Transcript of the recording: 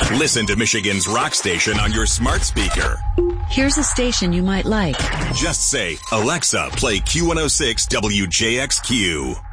Listen to Michigan's rock station on your smart speaker. Here's a station you might like. Just say, Alexa, play Q106 WJXQ.